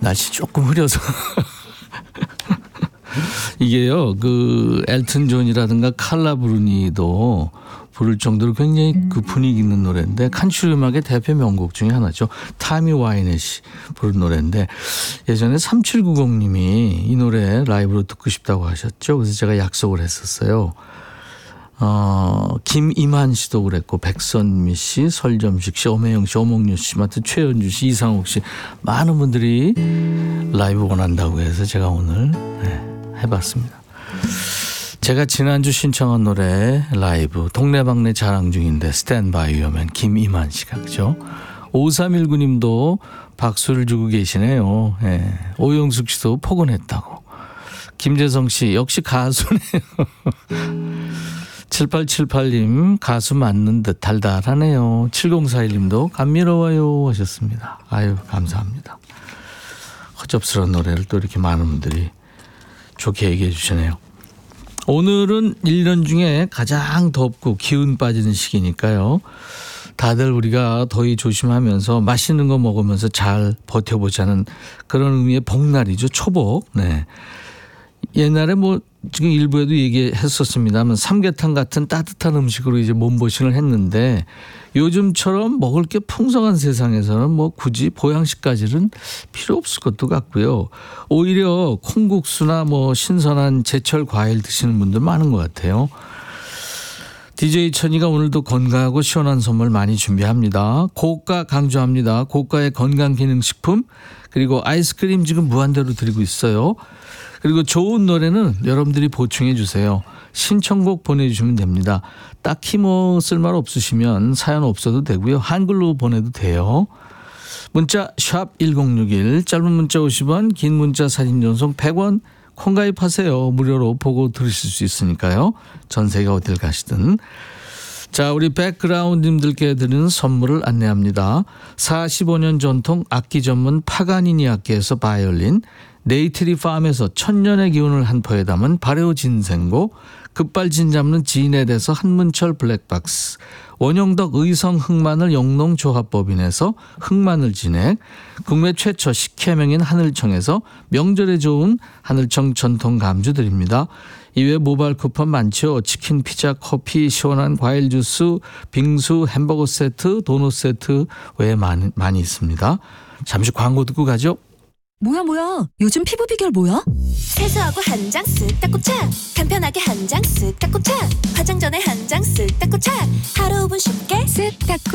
날씨 조금 흐려서 이게요. 그 엘튼 존이라든가 칼라 브루니도 부를 정도로 굉장히 그 분위기 있는 노래인데 칸츄리 음악의 대표 명곡 중에 하나죠. 타미 와이넷이 부른 노래인데 예전에 3790님이 이 노래 라이브로 듣고 싶다고 하셨죠. 그래서 제가 약속을 했었어요. 김이만 씨도 그랬고 백선미 씨, 설점식 씨, 엄혜영 씨, 오목류 씨, 마트 최현주 씨, 이상욱 씨 많은 분들이 라이브 원한다고 해서 제가 오늘 해봤습니다. 제가 지난주 신청한 노래 라이브 동네방네 자랑 중인데 스탠드 바이 유어맨 김이만 씨가 그죠? 5319님도 박수를 주고 계시네요. 네. 오영숙 씨도 포근했다고. 김재성 씨 역시 가수네요. 7878님 가수 맞는 듯 달달하네요. 7041님도 감미로워요 하셨습니다. 아유 감사합니다. 허접스러운 노래를 또 이렇게 많은 분들이 좋게 얘기해 주시네요. 오늘은 1년 중에 가장 덥고 기운 빠지는 시기니까요. 다들 우리가 더위 조심하면서 맛있는 거 먹으면서 잘 버텨보자는 그런 의미의 복날이죠. 초복. 네. 옛날에 뭐 지금 일부에도 얘기했었습니다만 삼계탕 같은 따뜻한 음식으로 이제 몸보신을 했는데 요즘처럼 먹을 게 풍성한 세상에서는 뭐 굳이 보양식까지는 필요 없을 것도 같고요. 오히려 콩국수나 뭐 신선한 제철 과일 드시는 분들 많은 것 같아요. DJ 천이가 오늘도 건강하고 시원한 선물 많이 준비합니다. 고가 강조합니다. 고가의 건강기능식품 그리고 아이스크림 지금 무한대로 드리고 있어요. 그리고 좋은 노래는 여러분들이 보충해 주세요. 신청곡 보내주시면 됩니다. 딱히 뭐 쓸말 없으시면 사연 없어도 되고요. 한글로 보내도 돼요. 문자 샵 1061 짧은 문자 50원 긴 문자 사진 전송 100원 콩 가입하세요. 무료로 보고 들으실 수 있으니까요. 전 세계 어딜 가시든. 자, 우리 백그라운드님들께 드리는 선물을 안내합니다. 45년 전통 악기 전문 파가니니 악기에서 바이올린, 네이트리 팜에서 천년의 기운을 한 포에 담은 발효 진생고, 급발진 잡는 지인에대해서 한문철 블랙박스, 원영덕 의성 흑마늘 영농조합법인에서 흑마늘 진액, 국내 최초 식혜명인 하늘청에서 명절에 좋은 하늘청 전통 감주 드립니다. 이외에 모바일 쿠폰 많죠. 치킨, 피자, 커피, 시원한 과일 주스, 빙수, 햄버거 세트, 도넛 세트 외에 많이 있습니다. 잠시 광고 듣고 가죠. 뭐야 요즘 피부 비결 뭐야? 세수하고 한 장 쓱 닦고 차 간편하게 한 장 쓱 닦고 차 화장 전에 한 장 쓱 닦고 차 하루 5분 쉽게 쓱 닦고